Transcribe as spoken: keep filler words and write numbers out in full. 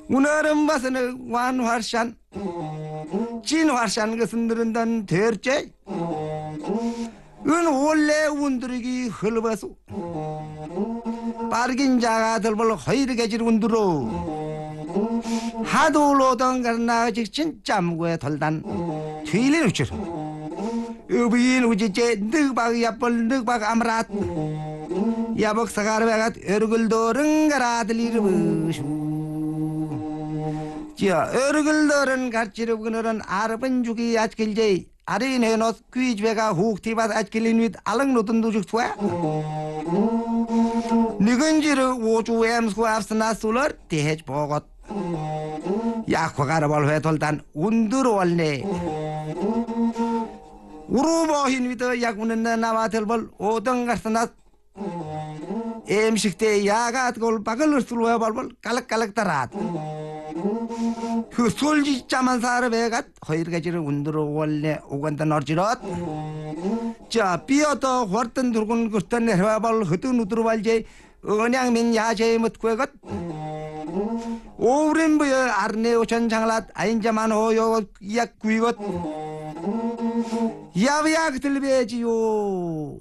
오늘은 봐서는 완화산 진화산 것은 늘은단 대르제 은 원래 운드르기 흘러봐서 빠르긴 자가 들벌 허이르게 질 운드로 하도 올라오던 가르나지 진짜 무고에 덜단 뒤일린 우출 의비인 우지제 늑박 야벌 늑박 아무랏 야복 사가르베가 얼굴 도른 가라들 이르부슈 자 얼굴 도른 가치르 그늘은 아르번 주기 아직일제 아래에 놓 귀집애가 혹티밭 아직일린 윗 알릉 놓던 도죽 투야 니근지르 오주 엠수 앞스나 술러 대해지 보got 약화가르벌 회돌단 운두로 원래 우루보힌 위더 약우는 나와 들벌 오던 가스나 엠식대 야가 골 박을 술로야 벌벌 깔락깔락 따라 그 솔지 짜만 사르베가 허이르가지를 운두로 원래 오간다 너지럿 자 비어도 훨던 durgun 그던 내려와벌 흐든 우두로 발제 은양민 야제에 묻고것 오브린부여 아르네 오천 장ላት 아인자만 오요 약 구이것 야비야 그들 배지요